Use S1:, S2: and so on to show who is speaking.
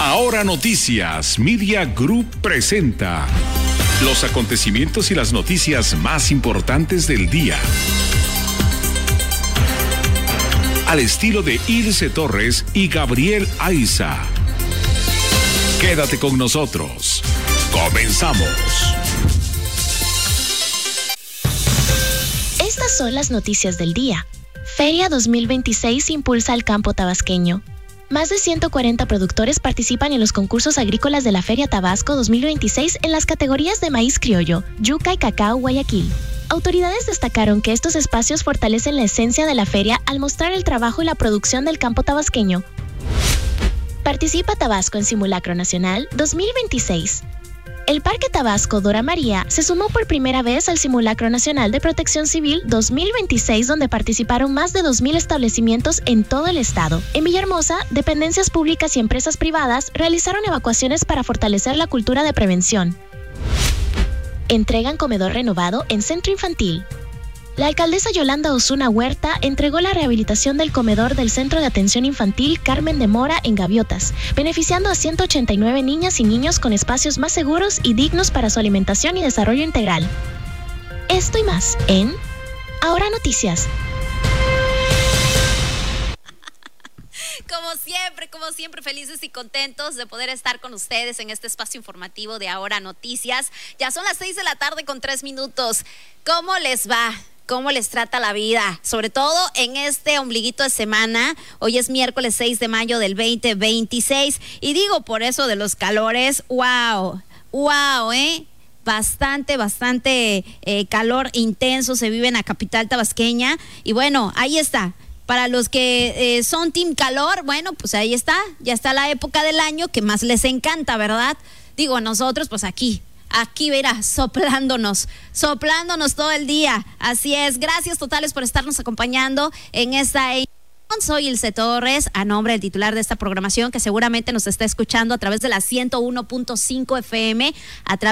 S1: Ahora Noticias Media Group presenta los acontecimientos y las noticias más importantes del día. Al estilo de Ilse Torres y Gabriel Aiza. Quédate con nosotros. Comenzamos.
S2: Estas son las noticias del día. Feria 2026 impulsa al campo tabasqueño. Más de 140 productores participan en los concursos agrícolas de la Feria Tabasco 2026 en las categorías de maíz criollo, yuca y cacao Guayaquil. Autoridades destacaron que estos espacios fortalecen la esencia de la feria al mostrar el trabajo y la producción del campo tabasqueño. Participa Tabasco en Simulacro Nacional 2026. El Parque Tabasco Dora María se sumó por primera vez al Simulacro Nacional de Protección Civil 2026, donde participaron más de 2,000 establecimientos en todo el estado. En Villahermosa, dependencias públicas y empresas privadas realizaron evacuaciones para fortalecer la cultura de prevención. Entregan comedor renovado en Centro Infantil. La alcaldesa Yolanda Osuna Huerta entregó la rehabilitación del comedor del Centro de Atención Infantil Carmen de Mora en Gaviotas, beneficiando a 189 niñas y niños con espacios más seguros y dignos para su alimentación y desarrollo integral. Esto y más en Ahora Noticias.
S3: Como siempre, felices y contentos de poder estar con ustedes en este espacio informativo de Ahora Noticias. Ya son las 6:03 ¿Cómo les va? ¿Cómo les trata la vida? Sobre todo en este ombliguito de semana. Hoy es miércoles 6 de mayo del 2026. Y digo por eso de los calores, wow, bastante calor intenso se vive en la capital tabasqueña. Y bueno, ahí está. Para los que son team calor, bueno, pues ahí está. Ya está la época del año que más les encanta, ¿verdad? Digo, a nosotros, pues aquí verá, soplándonos todo el día. Así es, gracias totales por estarnos acompañando en esta. Soy Ilse Torres, a nombre del titular de esta programación, que seguramente nos está escuchando a través de la 101.5 FM, a través